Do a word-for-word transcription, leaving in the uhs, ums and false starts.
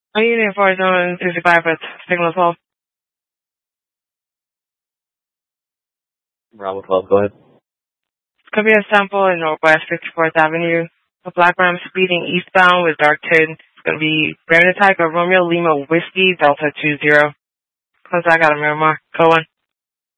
I'm Union four zone sixty-five at signal twelve. Bravo twelve, go ahead. Could be a sample in Northwest fifty-fourth Avenue. A black ram speeding eastbound with dark tin. It's going to be Brandon Tiger Romeo Lima Whiskey Delta two zero. Cause I got a Miramar. Go on.